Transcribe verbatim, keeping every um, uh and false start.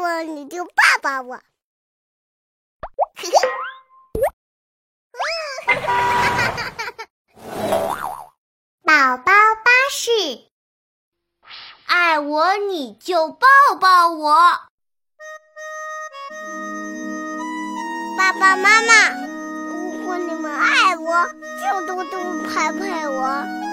我你就抱抱我。宝宝巴士， 爱我你就抱抱我。 爸爸妈妈，如果你们爱我，就多多拍拍我。